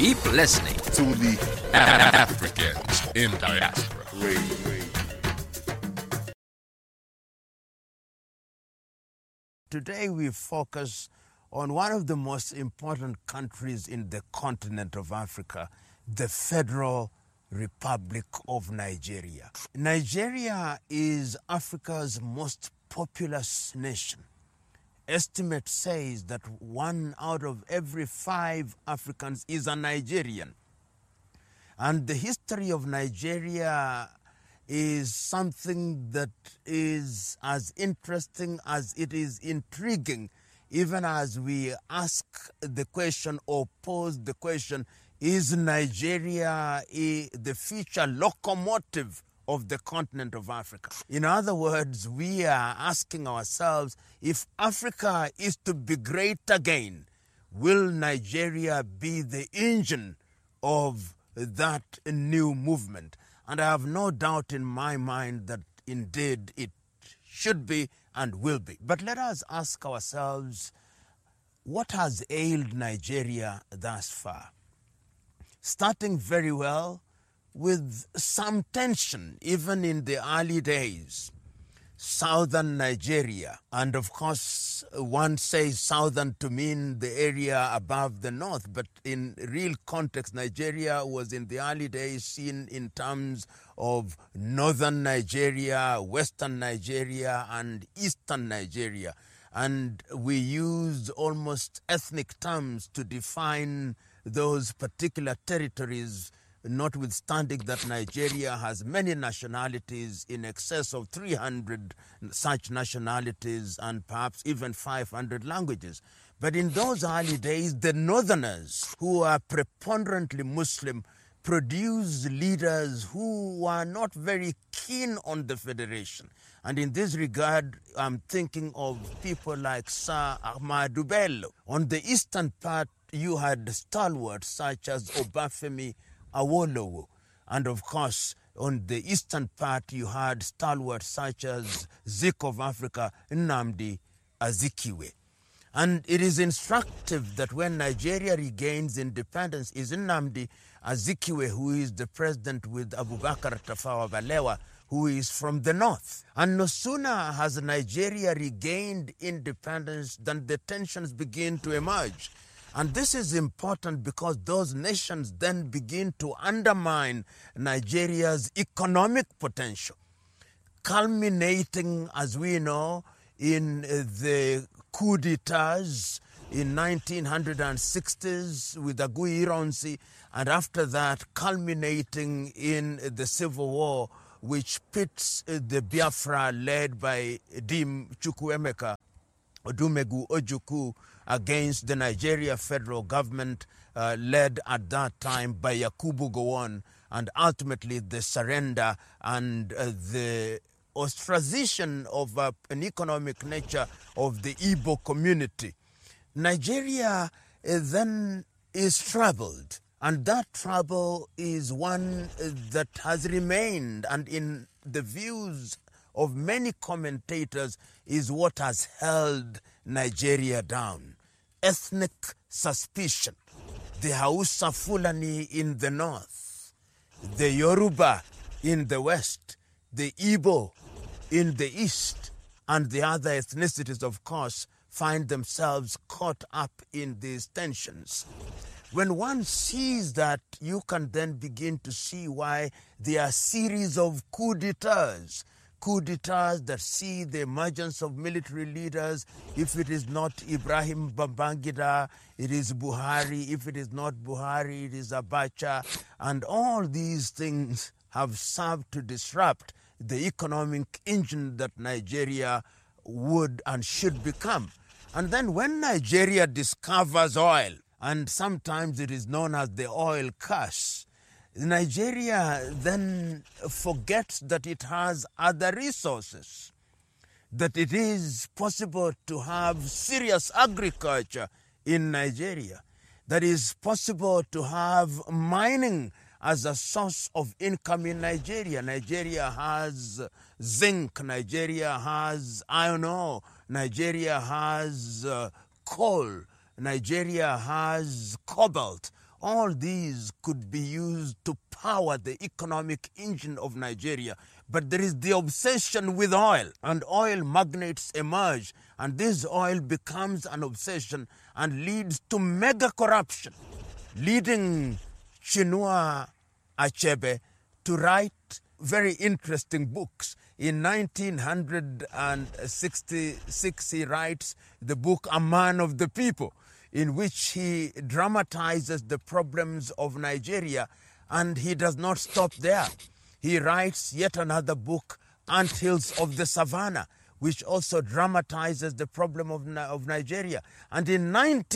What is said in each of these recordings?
Keep listening to the Africans in Diaspora Radio. Today we focus on one of the most important countries in the continent of Africa, the Federal Republic of Nigeria. Nigeria is Africa's most populous nation. Estimate says that 1 out of every 5 Africans is a Nigerian. And the history of Nigeria is something that is as interesting as it is intriguing, even as we ask the question or pose the question, is Nigeria the future locomotive of the continent of Africa? In other words, we are asking ourselves, if Africa is to be great again, will Nigeria be the engine of that new movement? And I have no doubt in my mind that indeed it should be and will be. But let us ask ourselves, what has ailed Nigeria thus far? Starting very well with some tension, even in the early days. Southern Nigeria, and of course one says southern to mean the area above the north, but in real context Nigeria was in the early days seen in terms of northern Nigeria, western Nigeria and eastern Nigeria, and we used almost ethnic terms to define those particular territories, notwithstanding that Nigeria has many nationalities, in excess of 300 such nationalities and perhaps even 500 languages. But in those early days, the northerners, who are preponderantly Muslim, produced leaders who were not very keen on the federation. And in this regard, I'm thinking of people like Sir Ahmadu Bello. On the eastern part, you had stalwarts such as Obafemi Awolowo. And of course, on the eastern part, you had stalwarts such as Zik of Africa, Nnamdi Azikiwe. And it is instructive that when Nigeria regains independence, is Nnamdi Azikiwe, who is the president, with Abubakar Tafawa Balewa, who is from the north. And no sooner has Nigeria regained independence than the tensions begin to emerge. And this is important because those nations then begin to undermine Nigeria's economic potential, culminating, as we know, in the coup d'etats in 1960s with Aguiyi Ironsi, and after that culminating in the civil war, which pits the Biafra led by Dim Chukwuemeka Odumegu Ojukwu against the Nigeria federal government led at that time by Yakubu Gowon, and ultimately the surrender and the ostracization of an economic nature of the Igbo community. Nigeria then is troubled, and that trouble is one that has remained, and in the views of many commentators is what has held Nigeria down. Ethnic suspicion. The Hausa Fulani in the north, the Yoruba in the west, the Igbo in the east, and the other ethnicities, of course, find themselves caught up in these tensions. When one sees that, you can then begin to see why there are a series of coup d'etats that see the emergence of military leaders. If it is not Ibrahim Babangida, it is Buhari. If it is not Buhari, it is Abacha. And all these things have served to disrupt the economic engine that Nigeria would and should become. And then when Nigeria discovers oil, and sometimes it is known as the oil curse, Nigeria then forgets that it has other resources, that it is possible to have serious agriculture in Nigeria, that it is possible to have mining as a source of income in Nigeria. Nigeria has zinc, Nigeria has iron ore, Nigeria has coal, Nigeria has cobalt. all these could be used to power the economic engine of Nigeria. But there is the obsession with oil, and oil magnates emerge, and this oil becomes an obsession and leads to mega corruption, leading Chinua Achebe to write very interesting books. In 1966, he writes the book A Man of the People, in which he dramatizes the problems of Nigeria, and he does not stop there. He writes yet another book, Anthills of the Savannah, which also dramatizes the problem of Nigeria. And in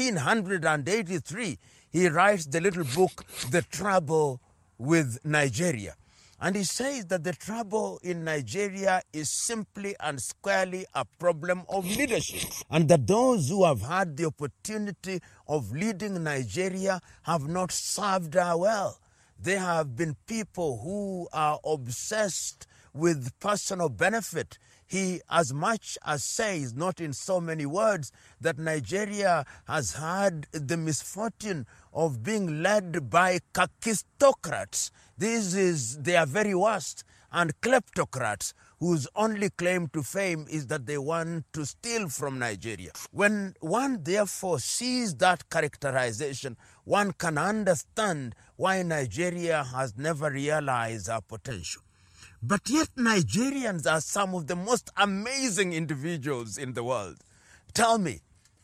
1983, he writes the little book, The Trouble with Nigeria. And he says that the trouble in Nigeria is simply and squarely a problem of leadership, and that those who have had the opportunity of leading Nigeria have not served her well. They have been people who are obsessed with personal benefit. He as much as says, not in so many words, that Nigeria has had the misfortune of being led by kakistocrats. This is their very worst, and kleptocrats whose only claim to fame is that they want to steal from Nigeria. When one therefore sees that characterization, one can understand why Nigeria has never realized her potential. But yet Nigerians are some of the most amazing individuals in the world. Tell me,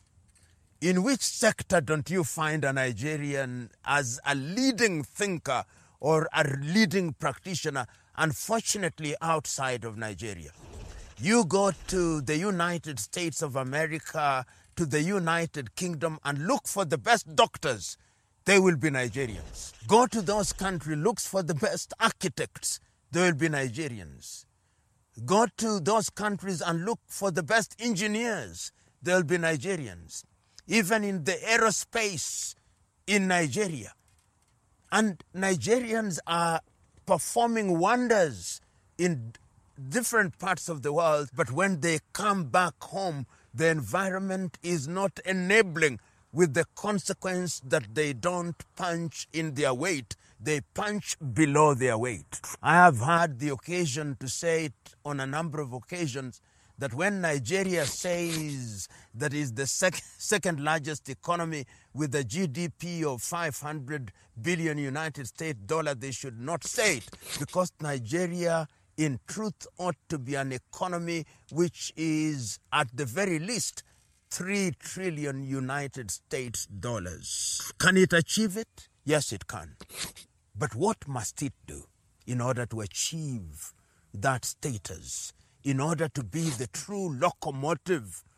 in which sector don't you find a Nigerian as a leading thinker or a leading practitioner, unfortunately outside of Nigeria? You go to the United States of America, to the United Kingdom, and look for the best doctors. They will be Nigerians. Go to those countries, look for the best architects. They will be Nigerians. Go to those countries and look for the best engineers. They will be Nigerians. Even in the aerospace in Nigeria. And Nigerians are performing wonders in different parts of the world, but when they come back home, the environment is not enabling, with the consequence that they don't punch in their weight. They punch below their weight. I have had the occasion to say it on a number of occasions that when Nigeria says that is the second largest economy with a GDP of 500 billion United States dollars, they should not say it, because Nigeria in truth ought to be an economy which is at the very least 3 trillion United States dollars. Can it achieve it? Yes, it can. But what must it do in order to achieve that status, in order to be the true locomotive